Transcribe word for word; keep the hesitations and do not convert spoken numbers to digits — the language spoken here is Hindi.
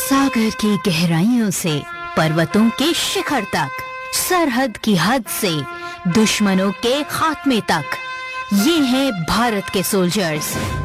सागर की गहराइयों से पर्वतों के शिखर तक, सरहद की हद से दुश्मनों के खात्मे तक, ये हैं भारत के सोल्जर्स।